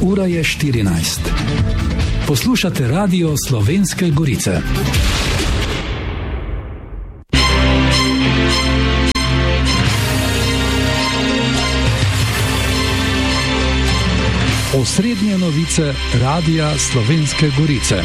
Ura je 14. Poslušate Radio Slovenske Gorice. Osrednje novice Radia Slovenske Gorice.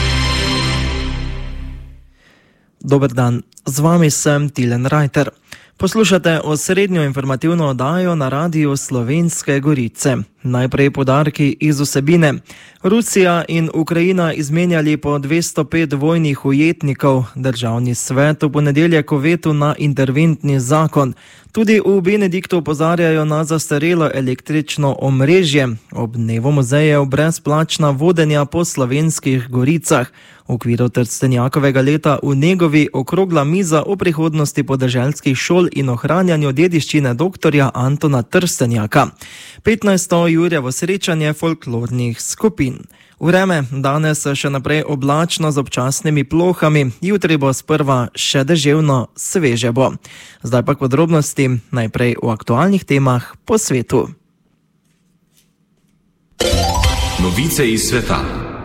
Dober dan, z vami sem Tilen Rajter. Poslušate osrednjo informativno oddajo na Radiu Slovenske Gorice. Najprej poudarki iz vsebine. Rusija in Ukrajina izmenjali po 205 vojnih ujetnikov. Državni svet v ponedeljek o vetu na interventni zakon. Tudi v Benediktu opozarjajo na zastarelo električno omrežje. Ob dnevu muzejev brezplačna vodenja po slovenskih goricah. V okviru Trstenjakovega leta v Negovi okrogla miza o prihodnosti podeželskih šol in ohranjanju dediščine doktorja Antona Trstenjaka. 15. Jurjevo srečanje folklornih skupin. Vreme danes še naprej oblačno z občasnimi plohami, jutri bo sprva še deževno, sveže bo. Zdaj pa k podrobnosti, najprej v aktualnih temah po svetu. Novice iz sveta.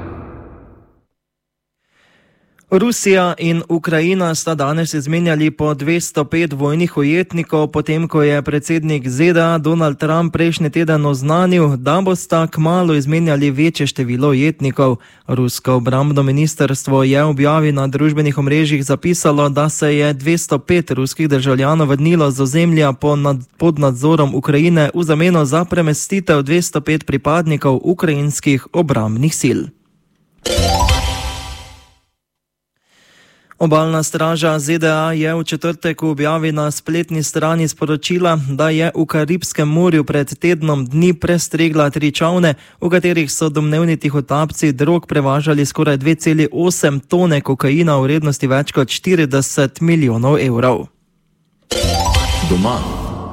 Rusija in Ukrajina sta danes izmenjali po 205 vojnih ujetnikov, potem ko je predsednik ZDA Donald Trump prejšnji teden oznanil, da bosta kmalu izmenjali večje število ujetnikov. Rusko obrambno ministrstvo je v objavi na družbenih omrežjih zapisalo, da se je 205 ruskih državljanov vrnilo z ozemlja pod nadzorom Ukrajine v zameno za premestitev 205 pripadnikov ukrajinskih obrambnih sil. Obalna straža ZDA je v četrtek v objavi na spletni strani sporočila, da je v Karibskem morju pred tednom dni prestregla 3 čolne, v katerih so domnevni tihotapci drog prevažali skoraj 2,8 tone kokaina v vrednosti več kot 40 milijonov evrov. Doma.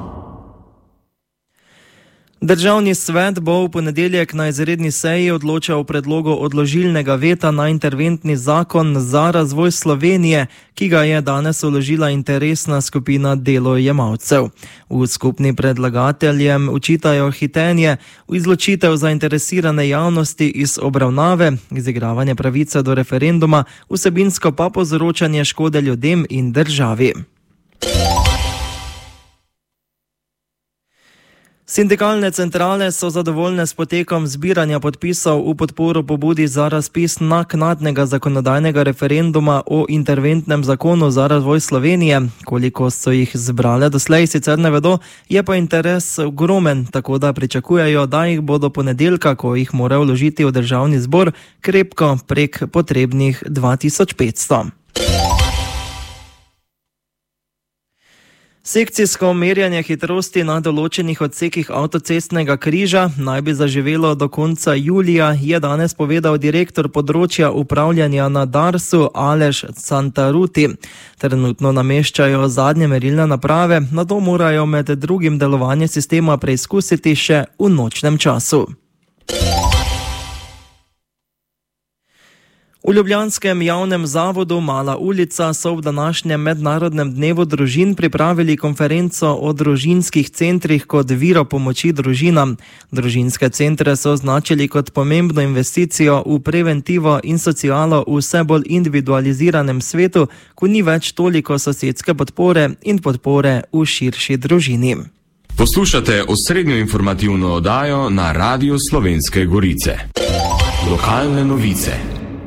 Državni svet bo v ponedeljek na izredni seji odločal o predlogu odložilnega veta na interventni zakon za razvoj Slovenije, ki ga je danes vložila interesna skupina delojemalcev. V skupni predlagateljem učitajo hitenje v izločitev zainteresirane javnosti iz obravnave, izigravanje pravice do referenduma, vsebinsko pa povzročanje škode ljudem in državi. Sindikalne centrale so zadovoljne s potekom zbiranja podpisov v podporo pobudi za razpis naknadnega zakonodajnega referenduma o interventnem zakonu za razvoj Slovenije. Koliko so jih zbrale doslej, sicer ne vedo, je pa interes ogromen, tako da pričakujejo, da jih bodo ponedeljka, ko jih morajo vložiti v državni zbor, krepko prek potrebnih 2500. Sekcijsko merjanje hitrosti na določenih odsekih avtocestnega križa naj bi zaživelo do konca julija, je danes povedal direktor področja upravljanja na Darsu Aleš Cantaruti. Trenutno nameščajo zadnje merilne naprave, nato morajo med drugim delovanje sistema preizkusiti še v nočnem času. V ljubljanskem javnem zavodu Mala ulica so v današnjem mednarodnem dnevu družin pripravili konferenco o družinskih centrih kot viro pomoči družinam. Družinske centre so označili kot pomembno investicijo v preventivo in socialo v vse bolj individualiziranem svetu, ko ni več toliko sosedske podpore in podpore v širši družini. Poslušate osrednjo informativno oddajo na Radiu Slovenske Gorice. Lokalne novice.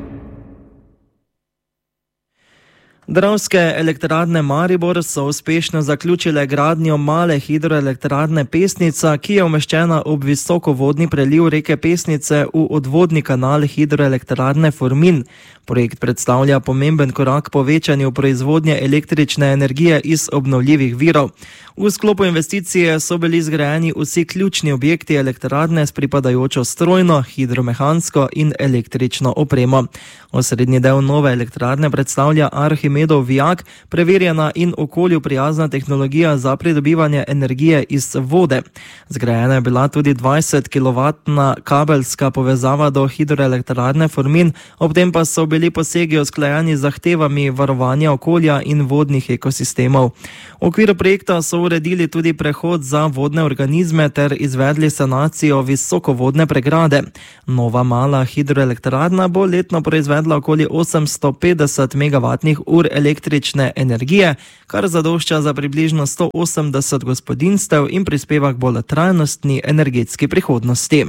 Dravske elektrarne Maribor so uspešno zaključile gradnjo male hidroelektrarne Pesnica, ki je umeščena ob visokovodni preliv reke Pesnice v odvodni kanal hidroelektrarne Formin. Projekt predstavlja pomemben korak povečanju proizvodnje električne energije iz obnovljivih virov. V sklopu investicije so bili zgrajeni vsi ključni objekti elektrarne s pripadajočo strojno, hidromehansko in električno opremo. Osrednji del nove elektrarne predstavlja Arhimedes Arhimedov vijak preverjena in okolju prijazna tehnologija za pridobivanje energije iz vode. Zgrajena je bila tudi 20 kW kabelska povezava do hidroelektrarne Formin, ob tem pa so bili posegi usklajeni z zahtevami varovanja okolja in vodnih ekosistemov. V okviru projekta so uredili tudi prehod za vodne organizme ter izvedli sanacijo visokovodne pregrade. Nova mala hidroelektrarna bo letno proizvedla okoli 850 MWh električne energije, kar zadošča za približno 180 gospodinjstev in prispeva k bolj trajnostni energetski prihodnosti.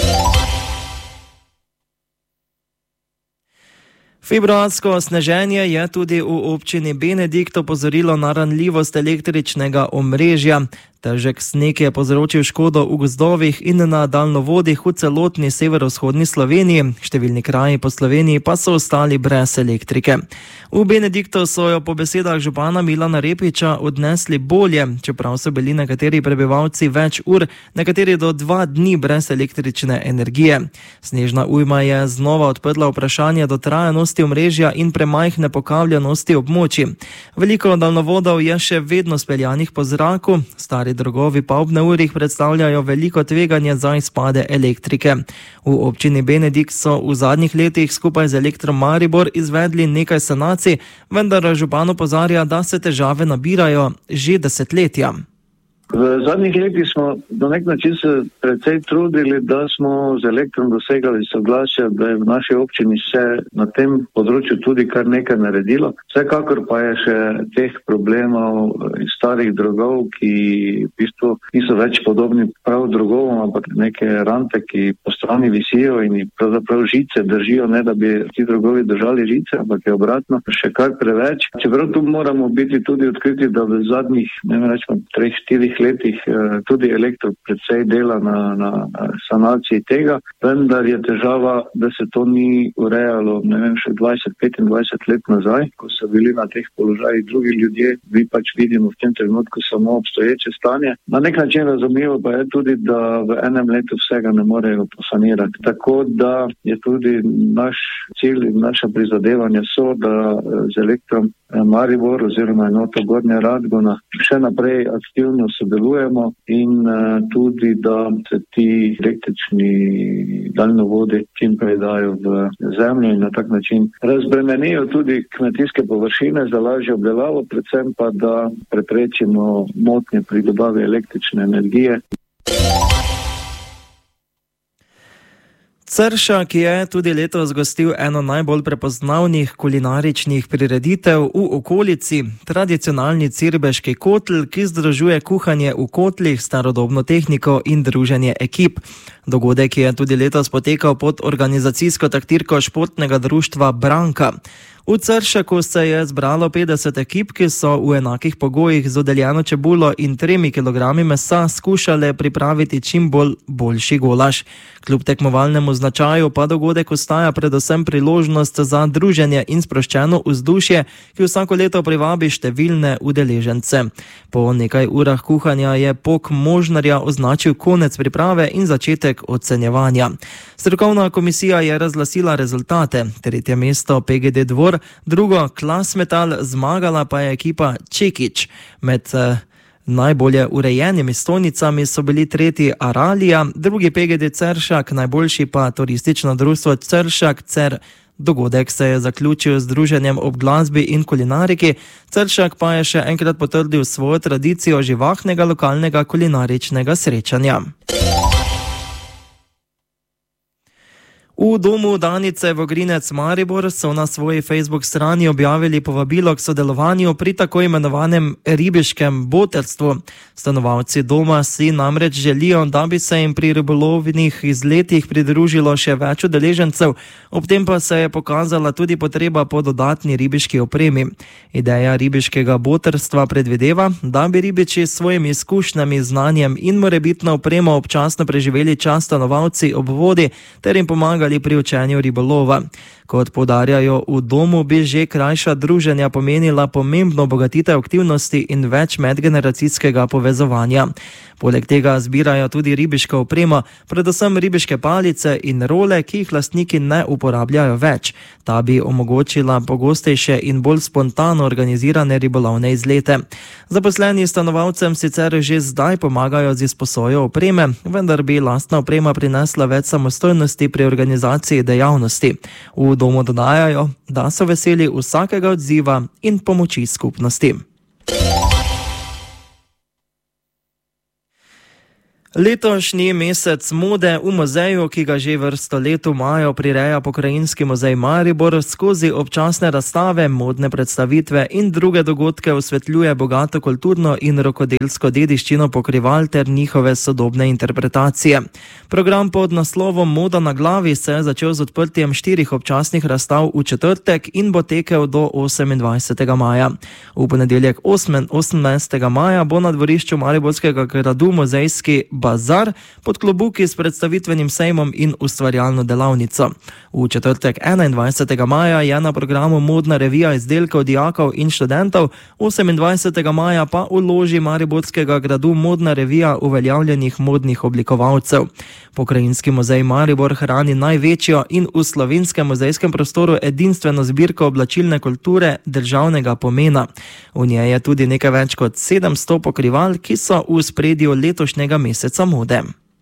Februarsko sneženje je tudi v občini Benedikt opozorilo na ranljivost električnega omrežja. Težek sneg je povzročil škodo v gozdovih in na daljnovodih v celotni severovzhodni Sloveniji. Številni kraji po Sloveniji pa so ostali brez elektrike. V Benediktu so jo po besedah župana Milana Repiča odnesli bolje, čeprav so bili nekateri prebivalci več ur, nekateri do 2 dni brez električne energije. Snežna ujma je znova odprla vprašanje dotrajanosti omrežja in premajhne pokavljanosti območij. Veliko daljnovodov je še vedno speljanih po zraku, stari drogovi pa ob neurjih predstavljajo veliko tveganje za izpade elektrike. V občini Benedikt so v zadnjih letih skupaj z Elektrom Maribor izvedli nekaj sanacij, vendar župan opozarja, da se težave nabirajo že desetletja. V zadnjih letih smo na nek način se precej trudili, da smo z Elektrom dosegali soglasje, da je v naši občini se na tem področju tudi kar nekaj naredilo. Vsekakor pa je še teh problemov iz starih drogov, ki v bistvu niso več podobni prav drogovom, ampak neke rante, ki po strani visijo in pravzaprav žice držijo, ne da bi ti drogovi držali žice, ampak je obratno še kar preveč. Čeprav tu moramo biti tudi odkriti, da v zadnjih, ne vem, rečemo 3-4 letih tudi Elektro predvsej dela na sanaciji tega, vendar je težava, da se to ni urejalo, ne vem, še 20-25 let nazaj, ko so bili na teh položajih drugi ljudje, vi pač vidimo v tem trenutku samo obstoječe stanje. Na nek način razumljivo pa je tudi, da v enem letu vsega ne morejo posanirati. Tako da je tudi naš cilj in naša prizadevanja so, da z Elektrom Maribor oziroma enoto Gornja Radgona še naprej aktivno sodelujemo in tudi, da se ti električni daljnovodi čim prej dajo v zemljo in na tak način razbremenijo tudi kmetijske površine za lažjo obdelavo, predvsem pa, da preprečimo motnje pri dobavi električne energije. Ceršak je tudi letos gostil eno najbolj prepoznavnih kulinaričnih prireditev v okolici, tradicionalni cirbeški kotl, ki združuje kuhanje v kotlih, starodobno tehniko in druženje ekip. Dogodek je tudi letos potekal pod organizacijsko taktirko športnega društva Branka. V Ceršaku se je zbralo 50 ekip, ki so v enakih pogojih z dodeljeno čebulo in 3 kilogrami mesa skušale pripraviti čim boljši golaž. Kljub tekmovalnemu značaju pa dogodek ostaja predvsem priložnost za druženje in sproščeno vzdušje, ki vsako leto privabi številne udeležence. Po nekaj urah kuhanja je pok možnarja označil konec priprave in začetek ocenjevanja. Strokovna komisija je razglasila rezultate. 3. mesto PGD Dvor, drugo Klasmetal, zmagala pa je ekipa Čekič. Med najbolje urejenimi stojnicami so bili 3. Aralija, drugi PGD Ceršak, najboljši pa turistično društvo Ceršak Cer. Dogodek se je zaključil z druženjem ob glasbi in kulinariki, Ceršak pa je še enkrat potrdil svojo tradicijo živahnega lokalnega kulinaričnega srečanja. V domu Danice Vogrinec Maribor so na svoji Facebook strani objavili povabilo k sodelovanju pri tako imenovanem ribiškem boterstvu. Stanovalci doma si namreč želijo, da bi se jim pri ribolovnih izletih pridružilo še več udeležencev, ob tem pa se je pokazala tudi potreba po dodatni ribiški opremi. Ideja ribiškega boterstva predvideva, da bi ribiči s svojimi izkušnjami, znanjem in morebitno opremo občasno preživeli čas stanovalci ob vodi ter jim pomagali pri učenju ribolova. Kot poudarjajo v domu, bi že krajša druženja pomenila pomembno obogatitev aktivnosti in več medgeneracijskega povezovanja. Poleg tega zbirajo tudi ribiško opremo, predvsem ribiške palice in role, ki jih lastniki ne uporabljajo več. Ta bi omogočila pogostejše in bolj spontano organizirane ribolovne izlete. Zaposleni stanovalcem sicer že zdaj pomagajo z izposojo opreme, vendar bi lastna oprema prinesla več samostojnosti pri organizaciji dejavnosti. V domu dodajajo, da so veseli vsakega odziva in pomoči skupnosti. Letošnji mesec mode v muzeju, ki ga že vrsto let v maju prireja Pokrajinski muzej Maribor, skozi občasne razstave, modne predstavitve in druge dogodke osvetljuje bogato kulturno in rokodelsko dediščino pokrival ter njihove sodobne interpretacije. Program pod naslovom Moda na glavi se je začel z odprtjem 4 občasnih razstav v četrtek in bo tekel do 28. maja. V ponedeljek 18. maja bo na dvorišču Mariborskega gradu muzejski bazar pod klobuki s predstavitvenim sejmom in ustvarjalno delavnico. V četrtek 21. maja je na programu modna revija izdelkov dijakov in študentov, 28. maja pa v loži Mariborskega gradu modna revija uveljavljenih modnih oblikovalcev. Pokrajinski muzej Maribor hrani največjo in v slovenskem muzejskem prostoru edinstveno zbirko oblačilne kulture državnega pomena. V njej je tudi nekaj več kot 700 pokrival, ki so v ospredju letošnjega meseca mode.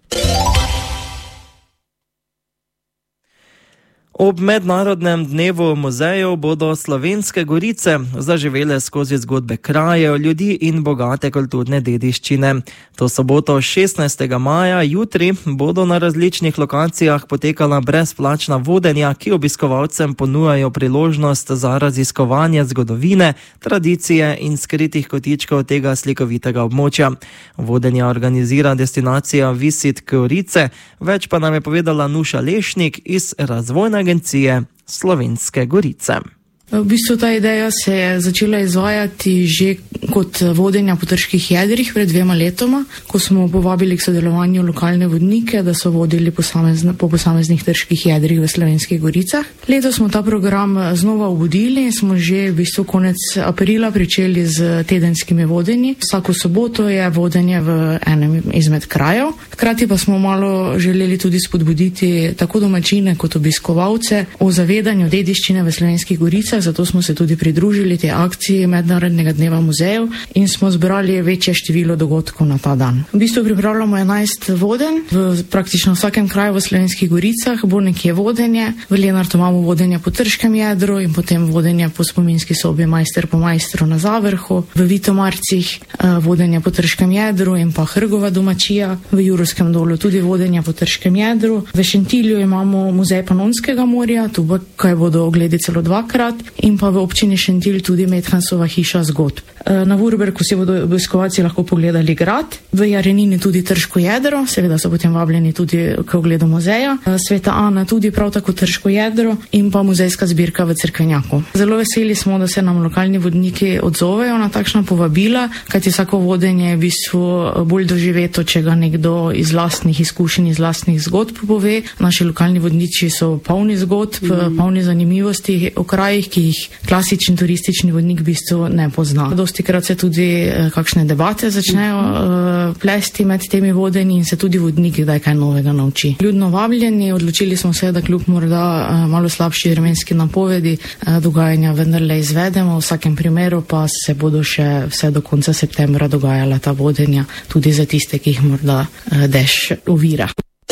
Ob mednarodnem dnevu muzejev bodo Slovenske Gorice zaživele skozi zgodbe krajev, ljudi in bogate kulturne dediščine. To soboto 16. maja jutri bodo na različnih lokacijah potekala brezplačna vodenja, ki obiskovalcem ponujajo priložnost za raziskovanje zgodovine, tradicije in skritih kotičkov tega slikovitega območja. Vodenja organizira destinacija Visit Gorice, več pa nam je povedala Nuša Lešnik iz razvojne agencije Slovenske Gorice. V bistvu ta ideja se je začela izvajati že kot vodenja po trških jedrih pred 2 letoma, ko smo povabili k sodelovanju lokalne vodnike, da so vodili po posameznih trških jedrih v Slovenskih Goricah. Letos smo ta program znova obudili in smo že v bistvu konec aprila pričeli z tedenskimi vodenji. Vsako soboto je vodenje v enem izmed krajev. Hkrati pa smo malo želeli tudi spodbuditi tako domačine kot obiskovalce o zavedanju dediščine v Slovenskih Goricah. Zato smo se tudi pridružili tej akciji Mednarodnega dneva muzejev in smo zbrali večje število dogodkov na ta dan. V bistvu pripravljamo 11 vodenj, v praktično vsakem kraju v Slovenskih Goricah bo nekje vodenje. V Lenartu imamo vodenje po trškem jedru in potem vodenje po spominski sobi Majster po majstru na Zavrhu, v Vitomarcih vodenje po trškem jedru in pa Hrgova domačija, v Jurovskem dolu tudi vodenje po trškem jedru. V Šentilju imamo muzej Panonskega morja, tu bodo ogledi celo 2-krat. In pa v občini Šentilj tudi Methansova hiša zgodb. Na Vurberku si bodo obiskovalci lahko pogledali grad, v Jarenini tudi trško jedro, seveda so potem vabljeni tudi k ogledu muzeja, Sveta Ana tudi prav tako trško jedro in pa muzejska zbirka v Cerkvenjaku. Zelo veseli smo, da se nam lokalni vodniki odzovejo na takšna povabila, kajti vsako vodenje je v bistvu bolj doživeto, če ga nekdo iz lastnih izkušenj, iz lastnih zgodb pove. Naši lokalni vodniči so polni zgodb, polni zanimivosti o krajih, ki jih klasični turistični vodnik v bistvu ne pozna. Dostikrat se tudi kakšne debate začnejo plesti med temi vodenji in se tudi vodnik kdaj kaj novega nauči. Ljudno vabljeni, odločili smo se, da kljub morda malo slabši vremenski napovedi dogajanja vendarle izvedemo, v vsakem primeru pa se bodo še vse do konca septembra dogajala ta vodenja, tudi za tiste, ki jih morda dež ovira.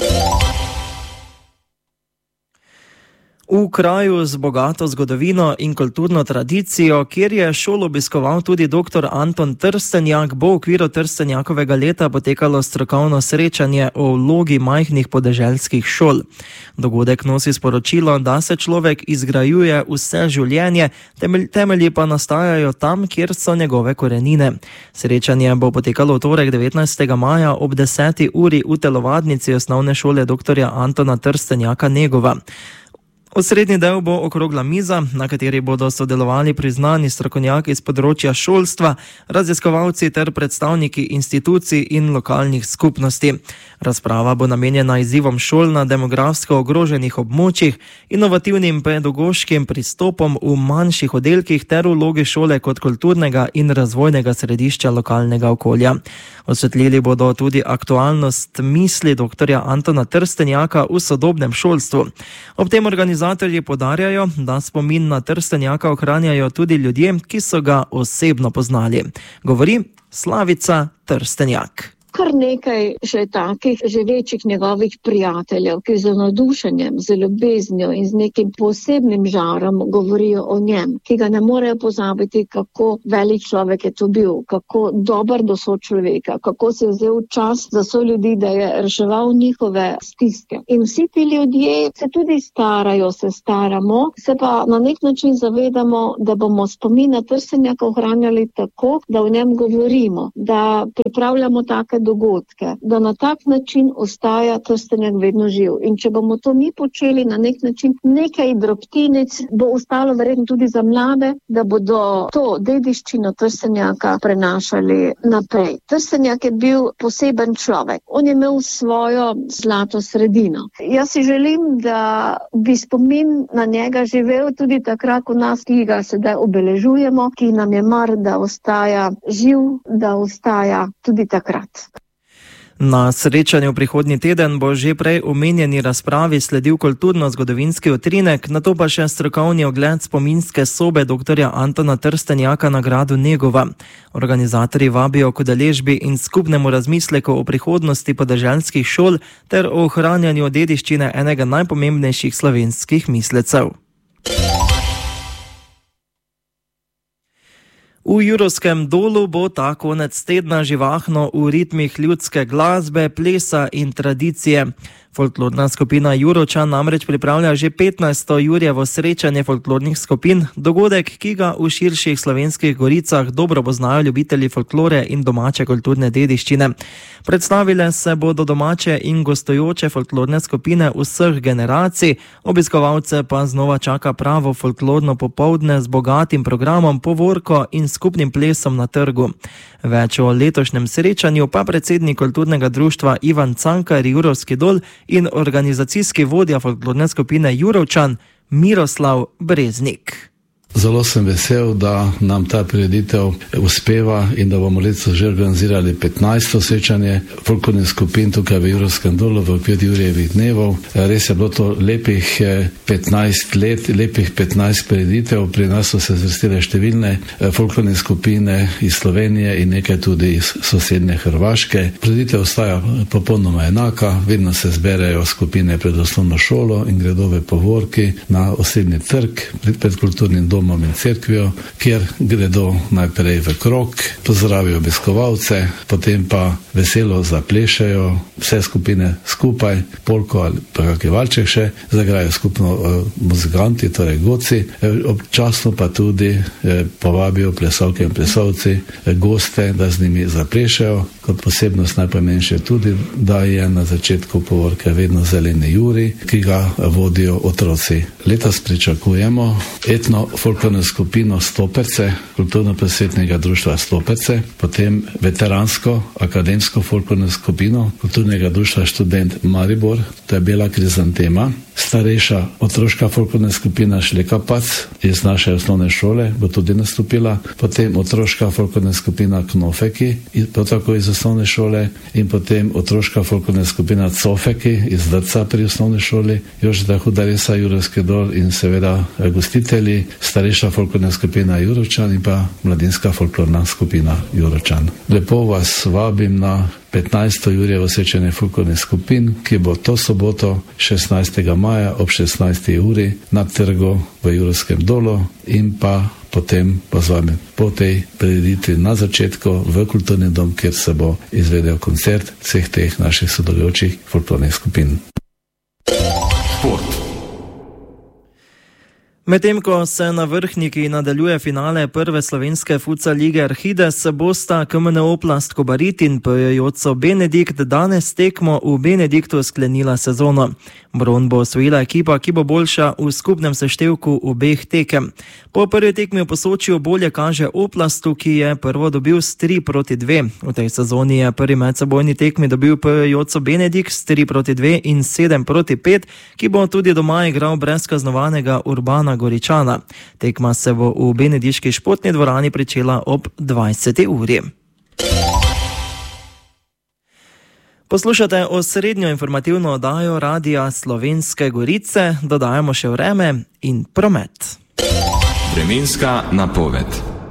V kraju z bogato zgodovino in kulturno tradicijo, kjer je šolo obiskoval tudi dr. Anton Trstenjak, bo v okviru Trstenjakovega leta potekalo strokovno srečanje o vlogi majhnih podeželskih šol. Dogodek nosi sporočilo, da se človek izgrajuje vse življenje, temelji pa nastajajo tam, kjer so njegove korenine. Srečanje bo potekalo v torek 19. maja ob 10. uri v telovadnici osnovne šole dr. Antona Trstenjaka Negova. Osrednji del bo okrogla miza, na kateri bodo sodelovali priznani strokovnjaki z področja šolstva, raziskovalci ter predstavniki institucij in lokalnih skupnosti. Razprava bo namenjena izzivom šol na demografsko ogroženih območjih, inovativnim pedagoškim pristopom v manjših oddelkih ter vlogi šole kot kulturnega in razvojnega središča lokalnega okolja. Osvetlili bodo tudi aktualnost misli dr. Antona Trstenjaka v sodobnem šolstvu. Ob tem organizatorji poudarjajo, da spomin na Trstenjaka ohranjajo tudi ljudje, ki so ga osebno poznali. Govori Slavica Trstenjak. Kar nekaj že takih, že večjih njegovih prijateljev, ki z navdušenjem, z ljubeznijo in z nekim posebnim žarom govorijo o njem, ki ga ne morejo pozabiti, kako velik človek je to bil, kako dober do sočloveka, kako se je vzel čas za soljudi, da je reševal njihove stiske. In vsi ti ljudje se tudi starajo, se staramo, se pa na nek način zavedamo, da bomo spomin na Trstenjaka ohranjali tako, da o njem govorimo, da pripravljamo take dogodke, da na tak način ostaja Trstenjak vedno živ. In če bomo to mi počeli na nek način, nekaj drobtinic bo ostalo verjetno tudi za mlade, da bodo to dediščino Trstenjaka prenašali naprej. Trstenjak je bil poseben človek. On je imel svojo zlato sredino. Jaz si želim, da bi spomin na njega živel tudi takrat, ko nas, ki ga sedaj obeležujemo, ki nam je mar, da ostaja živ, da ostaja tudi takrat. Na srečanju prihodnji teden bo že prej omenjeni razpravi sledil kulturno-zgodovinski utrinek, nato pa še strokovni ogled spominske sobe dr. Antona Trstenjaka na gradu Negova. Organizatorji vabijo k udeležbi in skupnemu razmisleku o prihodnosti podeželskih šol ter o ohranjanju dediščine enega najpomembnejših slovenskih mislecev. V Jurovskem dolu bo ta konec tedna živahno v ritmih ljudske glasbe, plesa in tradicije. Folklorna skupina Jurovčan namreč pripravlja že 15. Jurjevo srečanje folklornih skupin, dogodek, ki ga v širših slovenskih goricah dobro poznajo ljubitelji folklore in domače kulturne dediščine. Predstavile se bodo domače in gostujoče folklorne skupine vseh generacij, obiskovalce pa znova čaka pravo folklorno popoldne z bogatim programom, povorko in skupnim plesom na trgu. Več o letošnjem srečanju pa predsednik kulturnega društva Ivan Cankar Jurovski dol in organizacijski vodja folklorne skupine Jurovčan Miroslav Breznik. Zelo sem vesel, da nam ta prireditev uspeva in da bomo letos že organizirali 15. srečanje folklornih skupin tukaj v Jurovskem dolu v okviru Jurjevih dnevov. Res je bilo to lepih 15 let, lepih 15 prireditev. Pri nas so se zvrstile številne folklorne skupine iz Slovenije in nekaj tudi iz sosednje Hrvaške. Prireditev ostaja popolnoma enaka, vedno se zberejo skupine pred osnovno šolo in gredo v povorki na osrednji trg pred kulturnim domom in cerkvijo, kjer gredo najprej v krog, pozdravijo obiskovalce, potem pa veselo zaplešajo vse skupine skupaj, polko ali pa kakšen valček še, zagrajo skupno muzikanti, torej godci, občasno pa tudi povabijo plesalke in plesalci, goste, da z njimi zaplešajo. Kot posebnost najpomembnejše tudi, da je na začetku povorke vedno zeleni Juri, ki ga vodijo otroci. Letos pričakujemo etno folklorno skupino Stoperce, kulturno-prosvetnega društva Stoperce, potem veteransko akademsko folklorno skupino kulturnega društva Študent Maribor, to je Bela krizantema, starejša otroška folklorna skupina Šlekapac iz naše osnovne šole bo tudi nastopila, potem otroška folklorna skupina Knofeki, tako iz osnovne šole, in potem otroška folklorna skupina Cofeki iz vrtca pri osnovni šoli, Jožeta Hudaresa Jurovski dol in seveda gostitelji, starejša folklorna skupina Jurovčan in pa mladinska folklorna skupina Jurovčan. Lepo vas vabim na 15. Jurjevo srečanje folklornih skupin, ki bo to soboto 16. maja ob 16. uri na trgu v Jurovskem dolu in pa potem pa z vami po tej prireditvi na začetku v kulturni dom, kjer se bo izvedel koncert vseh teh naših sodelujočih folklornih skupin. Šport. Medtem ko se na Vrhniki nadaljuje finale prve slovenske futsal lige Arhides, bosta KMN Oplast Kobarid in PJJ Benedikt danes tekmo v Benediktu sklenila sezono. Bron bo osvojila ekipa, ki bo boljša v skupnem seštevku obeh tekem. Po prvi tekmi v Posočju bolje kaže Oplastu, ki je prvo dobil s 3-2. V tej sezoni je prvi medsebojni tekmi dobil PJJ Benedikt s 3-2 in 7-5, ki bo tudi doma igral brez kaznovanega Urbana Goričana. Tekma se bo v benediški športni dvorani pričela ob 20. uri. Poslušate osrednjo informativno oddajo Radia Slovenske Gorice, dodajamo še vreme in promet. Vremenska napoved.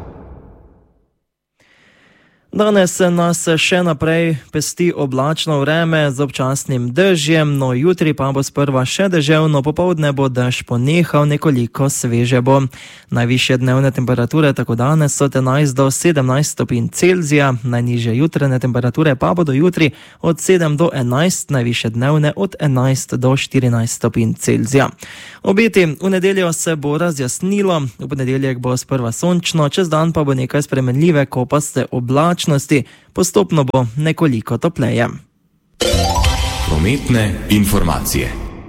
Danes nas še naprej pesti oblačno vreme z občasnim dežjem, no jutri pa bo sprva še deževno, popoldne bo dež ponehal, nekoliko sveže bo. Najvišje dnevne temperature tako danes so 11 do 17 stopinj Celzija, najnižje jutranje temperature pa bodo jutri od 7 do 11, najvišje dnevne od 11 do 14 stopinj Celzija. Obeti, v nedeljo se bo razjasnilo, v ponedeljek bo sprva sončno, čez dan pa bo nekaj spremenljive kopaste oblačnosti. Postopno bo nekoliko topleje. Prometne informacije.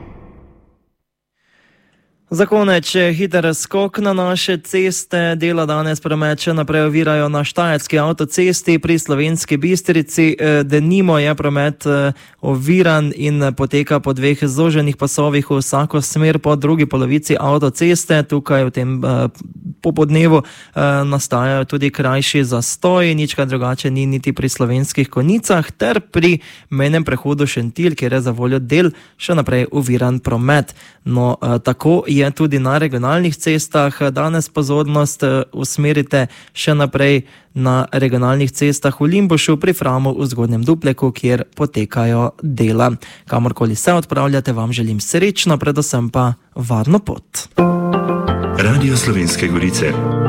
Za konec hiter skok na naše ceste. Dela danes promet še naprej ovirajo na Štajerski avtocesti pri Slovenski Bistrici. Denimo je promet oviran in poteka po dveh zoženih pasovih v vsako smer po drugi polovici avtoceste. Tukaj v tem popodnevu nastajajo tudi krajši zastoji, nič kaj drugače ni niti pri Slovenskih Konjicah ter pri mejnem prehodu Šentilj, kjer je za voljo del še naprej oviran promet. No, tako je tudi na regionalnih cestah. Danes pozornost usmerite še naprej na regionalnih cestah v Limbušu, pri Framu, v Zgodnjem Dupleku, kjer potekajo dela. Kamorkoli se odpravljate, vam želim srečno, predvsem pa varno pot. Radio Slovenske Gorice.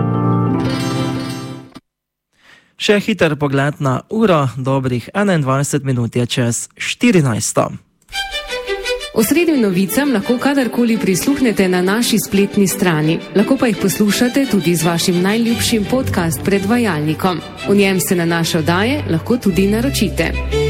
Še hiter pogled na uro, dobrih 21 minut je čez 14. Osrednjim novicam lahko kadarkoli prisluhnete na naši spletni strani. Lahko pa jih poslušate tudi z vašim najljubšim podcast predvajalnikom. V njem se na naše oddaje lahko tudi naročite.